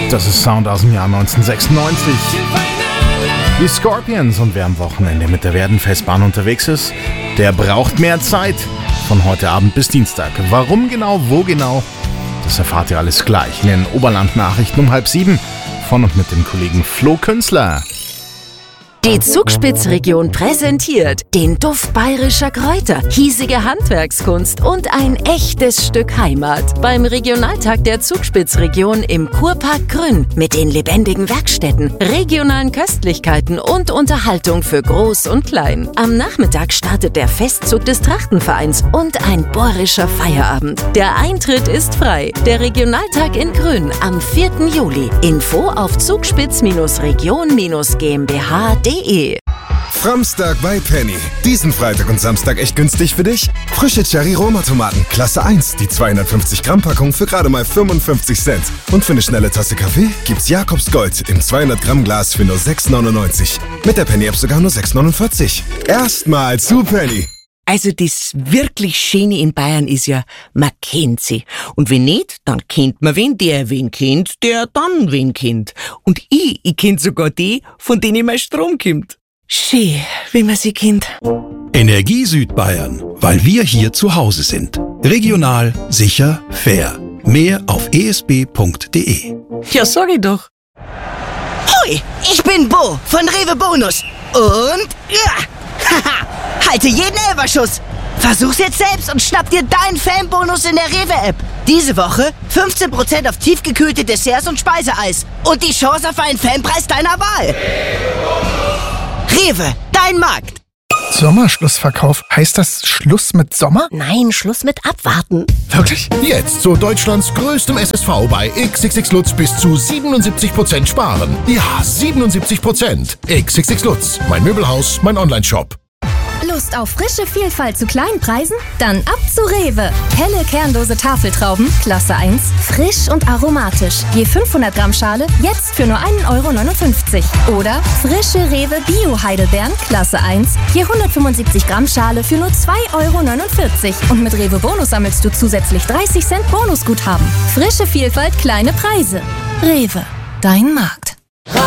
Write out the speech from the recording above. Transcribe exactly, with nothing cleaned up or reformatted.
Das ist Sound aus dem Jahr neunzehnhundertsechsundneunzig. Die Scorpions, und wer am Wochenende mit der Werdenfestbahn unterwegs ist, der braucht mehr Zeit. Von heute Abend bis Dienstag. Warum genau, wo genau, das erfahrt ihr alles gleich in den Oberland-Nachrichten um halb sieben von und mit dem Kollegen Flo Künzler. Die Zugspitzregion präsentiert den Duft bayerischer Kräuter, hiesige Handwerkskunst und ein echtes Stück Heimat beim Regionaltag der Zugspitzregion im Kurpark Grün mit den lebendigen Werkstätten, regionalen Köstlichkeiten und Unterhaltung für Groß und Klein. Am Nachmittag startet der Festzug des Trachtenvereins und ein bohrischer Feierabend. Der Eintritt ist frei. Der Regionaltag in Grün am vierten Juli. Info auf zugspitz-region-gmbh punkt de. Framstag bei Penny. Diesen Freitag und Samstag echt günstig für dich? Frische Cherry-Roma-Tomaten, Klasse eins, die zweihundertfünfzig Gramm Packung für gerade mal fünfundfünfzig Cent. Und für eine schnelle Tasse Kaffee gibt's Jakobs Gold im zweihundert Gramm Glas für nur sechs neunundneunzig. Mit der Penny-App sogar nur sechs neunundvierzig. Erstmal zu Penny. Also das wirklich Schöne in Bayern ist ja, man kennt sie. Und wenn nicht, dann kennt man wen, der wen kennt, der dann wen kennt. Und ich, ich kennt sogar die, von denen mein Strom kommt. Schön, wie man sie kennt. Energie Südbayern, weil wir hier zu Hause sind. Regional, sicher, fair. Mehr auf e s b punkt d e. Ja, sag ich doch. Hoi, ich bin Bo von Rewe Bonus. Und ja, haha, halte jeden Elferschuss. Versuch's jetzt selbst und schnapp dir deinen Fanbonus in der Rewe-App. Diese Woche fünfzehn Prozent auf tiefgekühlte Desserts und Speiseeis. Und die Chance auf einen Fanpreis deiner Wahl. Rewe, dein Markt. Sommerschlussverkauf. Heißt das Schluss mit Sommer? Nein, Schluss mit Abwarten. Wirklich? Jetzt zu Deutschlands größtem S S V bei X X X Lutz bis zu siebenundsiebzig Prozent sparen. Ja, siebenundsiebzig Prozent. X X X Lutz, mein Möbelhaus, mein Onlineshop. Lust auf frische Vielfalt zu kleinen Preisen? Dann ab zu Rewe. Helle Kernlose Tafeltrauben, Klasse eins, frisch und aromatisch. Je fünfhundert Gramm Schale, jetzt für nur ein Euro neunundfünfzig. Oder frische Rewe Bio-Heidelbeeren, Klasse eins, je hundertfünfundsiebzig Gramm Schale für nur zwei Euro neunundvierzig. Und mit Rewe Bonus sammelst du zusätzlich dreißig Cent Bonusguthaben. Frische Vielfalt, kleine Preise. Rewe, dein Markt.